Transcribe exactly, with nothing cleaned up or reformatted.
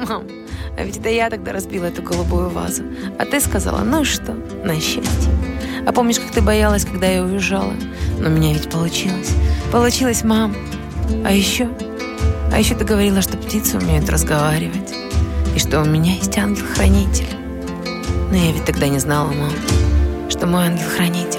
Мам, а ведь это я тогда разбила эту голубую вазу. А ты сказала, ну и что, на счастье. А помнишь, как ты боялась, когда я уезжала? Но у меня ведь получилось. Получилось, мам. А еще... А еще ты говорила, что птицы умеют разговаривать. И что у меня есть ангел-хранитель. Но я ведь тогда не знала, мам, что мой ангел-хранитель